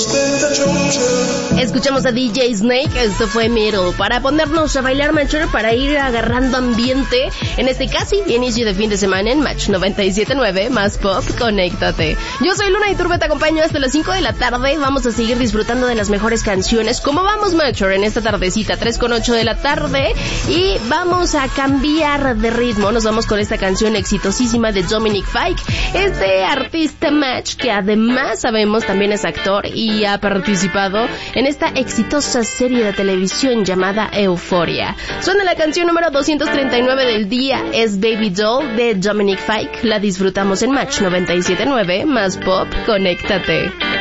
Escuchamos a DJ Snake, esto fue Middle, para ponernos a bailar, Matcher, para ir agarrando ambiente en este casi inicio de fin de semana en Match 97.9, más pop, conéctate. Yo soy Luna Iturbe, te acompaño hasta las 5 de la tarde, vamos a seguir disfrutando de las mejores canciones. ¿Cómo vamos, Matcher, en esta tardecita? 3:08 de la tarde, y vamos a cambiar de ritmo, nos vamos con esta canción exitosísima de Dominic Fike, este artista Match que además sabemos también es actor y ha participado en esta exitosa serie de televisión llamada Euphoria. Suena la canción número 239 del día, es Baby Doll de Dominic Fike. La disfrutamos en Match 97.9, más pop, conéctate.